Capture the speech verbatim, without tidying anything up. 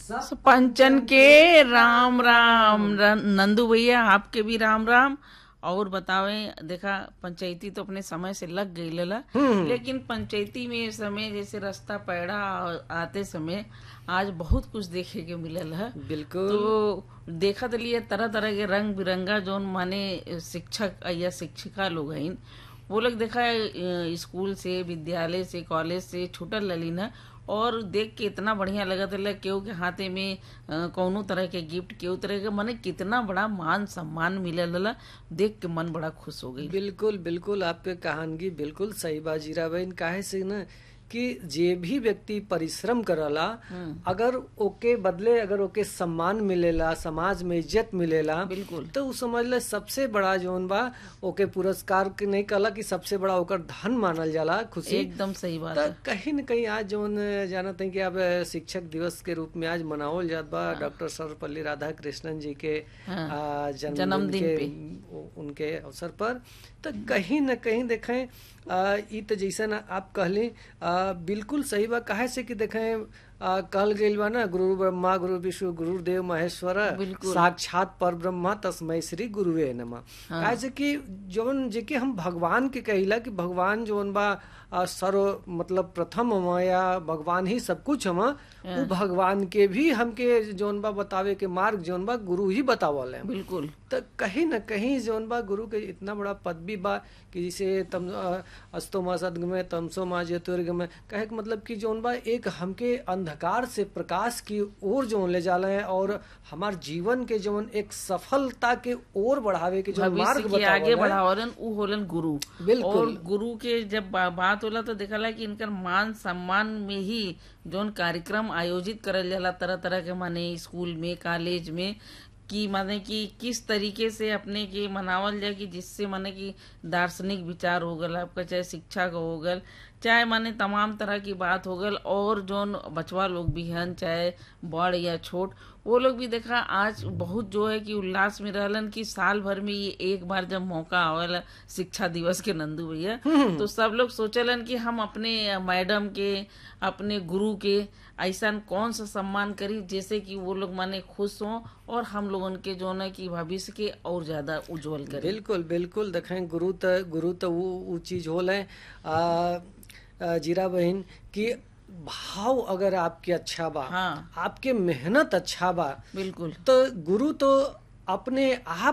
सब पंचन के राम राम। र- नंदू भैया आपके भी राम राम। और बतावे, देखा पंचायती तो अपने समय से लग गई लला, लेकिन पंचायती में समय जैसे रास्ता पैड़ा आते समय आज बहुत कुछ देखे के मिलल है। बिल्कुल। तो देखा तो लिए तरह तरह के रंग बिरंगा जोन माने शिक्षक या शिक्षिका लोग हैं, वो लोग देखा है स्कूल से, विद्यालय से, कॉलेज से छूटल लली ना, और देख के इतना बढ़िया लगा था। केहू के हाथे में अ, कौनो तरह के गिफ्ट, केहू तरह के, माने कितना बड़ा मान सम्मान मिलल, देख के मन बड़ा खुश हो गई। बिल्कुल बिल्कुल, आपके कहानगी बिल्कुल सही बा जीरा बहन। काहे से ना कि जे भी व्यक्ति परिश्रम करला, अगर ओके बदले अगर ओके सम्मान मिलेला, समाज में इज्जत मिलेला, बिल्कुल। तो उ समझ ले सबसे बड़ा जोन बा ओके पुरस्कार के नहीं कहला कि सबसे बड़ा ओकर धन मानल जाला, खुशी। एकदम सही बात तो है। कहीं न कहीं आज जोन जानत है कि अब शिक्षक दिवस के रूप में आज मनावल जात बा। डॉक्टर सर्वपल्ली राधाकृष्णन जी के हाँ। आ, जन्मदिन जन्मदिन के पे। उ- उनके अवसर पर तो कहीं न कहीं देखें आ, ई तो जैसा ना आप कहली आ, बिल्कुल सही बा। काहे से कि देखें आ, कहल गईल बा ना, गुरु ब्रह्मा गुरु विष्णु गुरुदेव महेश्वर, बिल्कुल। साक्षात पर ब्रह्मा तस्मै श्री गुरुवे नमः। हाँ। काहे से कि जौन जेके हम भगवान के कहिला कि भगवान जौन बा आ, सर्व मतलब प्रथम हम या भगवान ही सब कुछ हम, उ भगवान के भी हमके जौन बा बतावे के मार्ग जौन बा गुरु ही बतावल है। बिल्कुल। तो कहीं न कहीं जौन बा गुरु के इतना बड़ा पद भी बा कि जैसे तम अस्तो मा सद्गमय तमसो मा ज्योतिर्गमय, कहे के मतलब कि जौन बा एक हमके अंधकार से प्रकाश की ओर जौन ले जाला है, और हमार जीवन के जौन एक सफलता के ओर बढ़ावे के जो मार्ग भविष्य के आगे बतावल है। बढ़ावलन उ होलन गुरु। बिल्कुल। और गुरु के जब बा, बात होला तो देखला कि इनकर मान सम्मान में ही जोन कार्यक्रम आयोजित करल जाला तरह तरह के, माने स्कूल में, कॉलेज में, कि माने कि किस तरीके से अपने के मनावल जाए कि जिससे माने कि दार्शनिक विचार हो गल आपका, चाहे शिक्षा का हो गल, चाहे माने तमाम तरह की बात हो गल। और जोन बचवा लोग भी हैं, चाहे बड़ या छोट, वो लोग भी देखा आज बहुत जो है कि उल्लास में रहलन कि साल भर में ये एक बार जब मौका आवेला शिक्षा दिवस के, नंदू भैया, तो सब लोग सोचलन कि हम अपने मैडम के, अपने गुरु के ऐसा कौन सा सम्मान करी जैसे कि वो लोग माने खुश हों, और हम लोगन के जो है कि भविष्य के और ज्यादा उज्जवल करें। बिल्कुल बिल्कुल। देखें गुरु तो गुरु तो वो वो चीज होल है आ, आ, जीरा बहन कि भाव अगर आपके अच्छा बा, हाँ। आपके मेहनत अच्छा बा, बिल्कुल। तो गुरु तो अपने आप